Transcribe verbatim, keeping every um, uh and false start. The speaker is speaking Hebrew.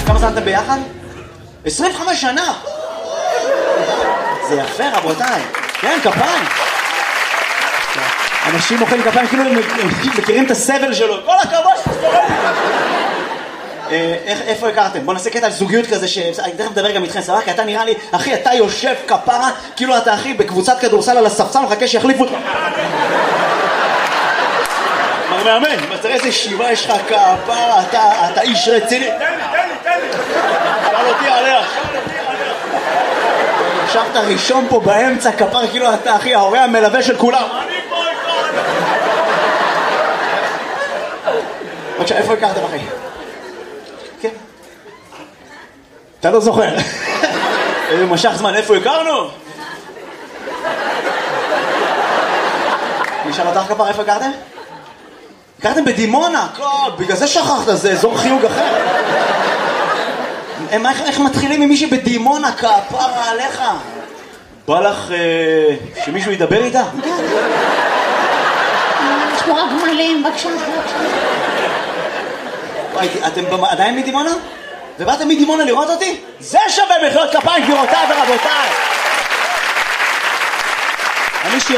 כמה זמן אתם ביחד? עשרים וחמש שנה! זה יפה רבותיי. כן, כפיים. אנשים מוחאים כפיים כאילו הם מכירים את הסבל שלו. כל הכבוד! איפה הכרתם? בוא נעשה קטע על זוגיות כזה שאני תכף מדבר גם איתכם, סבבה? כי אתה נראה לי, אחי, אתה יושב כפרה כאילו אתה אחי בקבוצת כדורסל על הספסל מחכה שיחליפו אותך. מר מאמן, תראה איזה שיבה יש לך כפרה, אתה איש רציני. תן לי, תן לי, תן לי. שאל אותי עליה. ישבת ראשון פה באמצע כפר כאילו אתה אחי ההורה המלווה של כולם. אני פה איתך. בבקשה, איפה הכרתם אחי? כן. אתה לא זוכר. איזה משך זמן, איפה הכרנו? נשאל אותך כפר, איפה הכרתם? הכרתם בדימונה, בגלל זה שכחת, זה אזור חיוג אחר. איך מתחילים עם מישהי בדימונה כפרה עליך? בא לך שמישהו ידבר איתה? שמורה גמלים, בבקשה. אתם עדיין מדימונה? ובאתם מדימונה לראות אותי? זה שווה מחיאות כפיים גבירותיי ורבותיי.